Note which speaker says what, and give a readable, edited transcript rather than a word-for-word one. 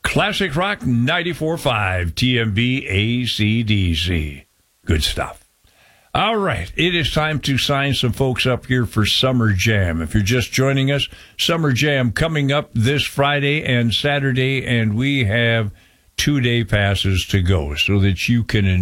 Speaker 1: Classic Rock 94.5 TMB ACDC. Good stuff. All right, it is time to sign some folks up here for Summer Jam. If you're just joining us, Summer Jam coming up this Friday and Saturday, and we have 2-day passes to go so that you can